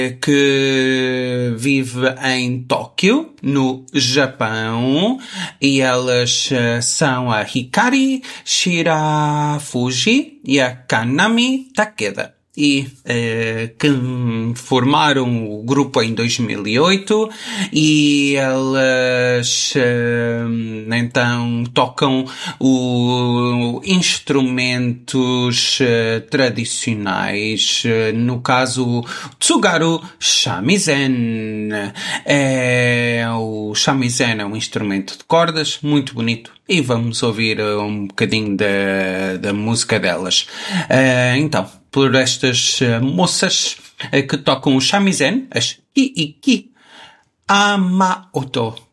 que vive em Tóquio, no Japão, e elas são a Hikari Shirafuji e a Kanami Takeda. E que formaram o grupo em 2008 e elas então tocam instrumentos tradicionais, no caso Tsugaru Shamisen. O shamisen é um instrumento de cordas muito bonito e vamos ouvir um bocadinho da música delas. Então, por estas moças que tocam o shamisen, as Iiki Amaoto.